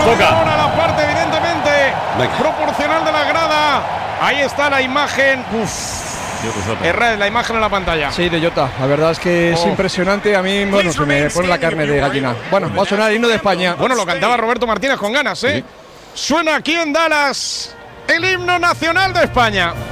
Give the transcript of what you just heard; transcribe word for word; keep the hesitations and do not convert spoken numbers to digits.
Enfoca. Ahora la parte, evidentemente, Venga. proporcional de la grada. Ahí está la imagen. Uf. Herrera, la imagen en la pantalla. Sí, de Jota. La verdad es que es Oh. impresionante. A mí, bueno, se me pone la carne de gallina. Bueno, va a sonar el himno de España. Bueno, lo cantaba Roberto Martínez con ganas, ¿eh? Sí. Suena aquí en Dallas el himno nacional de España.